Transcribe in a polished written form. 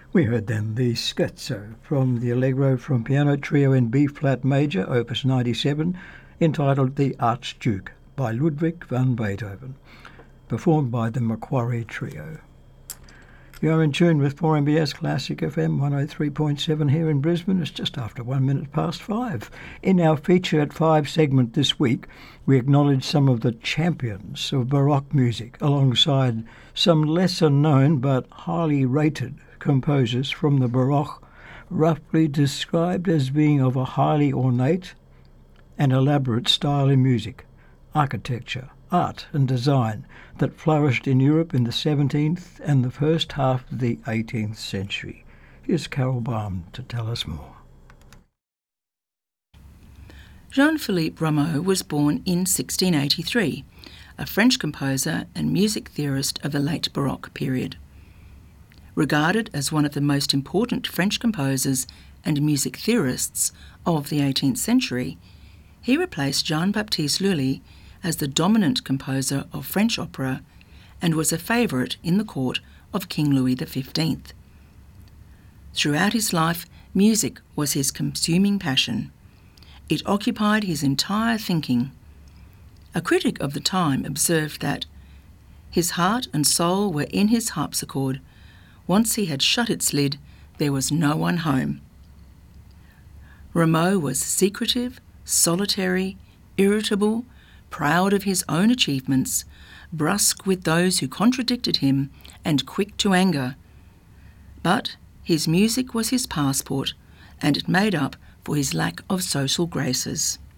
We heard then the Scherzo from the Allegro from Piano Trio in B-flat major, opus 97, entitled The Archduke by Ludwig van Beethoven, performed by the Macquarie Trio. You are in tune with 4MBS Classic FM 103.7 here in Brisbane. It's just after 1 minute past 5. In our Feature at 5 segment this week, we acknowledge some of the champions of Baroque music alongside some lesser known but highly rated composers from the Baroque, roughly described as being of a highly ornate and elaborate style in music, architecture, art and design that flourished in Europe in the 17th and the first half of the 18th century. Here's Carol Baum to tell us more. Jean-Philippe Rameau was born in 1683, a French composer and music theorist of the late Baroque period. Regarded as one of the most important French composers and music theorists of the 18th century, he replaced Jean-Baptiste Lully as the dominant composer of French opera and was a favourite in the court of King Louis XV. Throughout his life, music was his consuming passion. It occupied his entire thinking. A critic of the time observed that his heart and soul were in his harpsichord. Once he had shut its lid, there was no one home. Rameau was secretive, solitary, irritable, proud of his own achievements, brusque with those who contradicted him, and quick to anger. But his music was his passport, and it made up for his lack of social graces.